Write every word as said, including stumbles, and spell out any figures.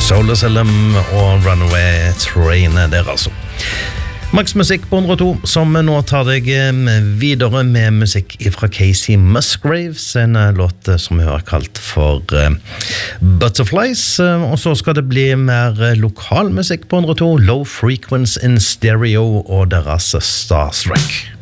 Soul Asylum og Runaway Train er der altså. Max Musikk på hundre og to, som nå tar deg videre med musikk fra Casey Musgraves, en låt som vi har kalt for Butterflies, og så skal det bli mer lokal musikk på hundre og to, Low Frequency in Stereo og deres Starstruck.